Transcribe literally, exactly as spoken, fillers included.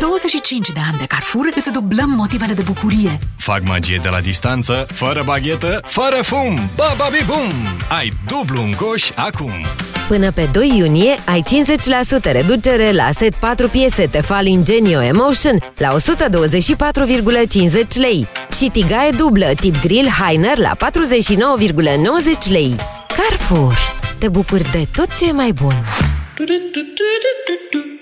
douăzeci și cinci de ani de Carrefour îți dublăm motivele de bucurie. Fac magie de la distanță, fără baghetă, fără fum. Bababi-bum! Ai dublu în coș acum. Până pe doi iunie ai cincizeci la sută reducere la set patru piese Tefal Ingenio Emotion la o sută douăzeci și patru virgulă cincizeci lei și tigaie dublă tip grill Heiner la patruzeci și nouă virgulă nouăzeci lei. Carrefour. Te bucuri de tot ce e mai bun.